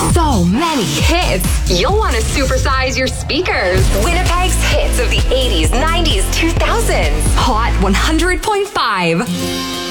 So many hits. You'll want to supersize your speakers. Winnipeg's hits of the 80s, 90s, 2000s. Hot 100.5.